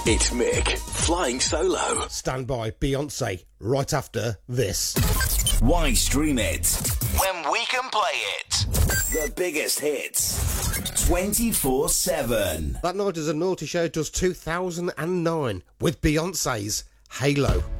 It's Mick, flying solo. Stand by, Beyonce, right after this. Why stream it when we can play it? The biggest hits, 24/7. That Night is a Naughty Show does 2009 with Beyonce's Halo.